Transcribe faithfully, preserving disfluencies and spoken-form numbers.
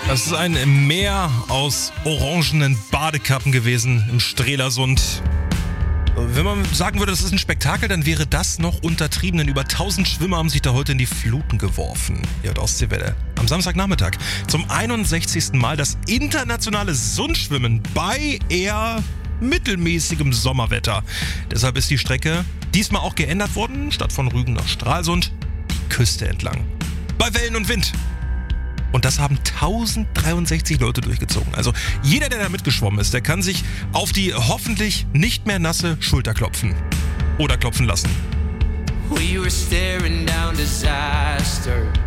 Das ist ein Meer aus orangenen Badekappen gewesen im Strelasund. Wenn man sagen würde, das ist ein Spektakel, dann wäre das noch untertrieben, denn über tausend Schwimmer haben sich da heute in die Fluten geworfen. Hier hat Ostseewelle. Am Samstagnachmittag zum einundsechzigsten Mal das internationale Sundschwimmen bei eher mittelmäßigem Sommerwetter. Deshalb ist die Strecke diesmal auch geändert worden. Statt von Rügen nach Stralsund die Küste entlang. Bei Wellen und Wind. Und das haben tausenddreiundsechzig Leute durchgezogen. Also jeder, der da mitgeschwommen ist, der kann sich auf die hoffentlich nicht mehr nasse Schulter klopfen. Oder klopfen lassen. We were staring down disaster.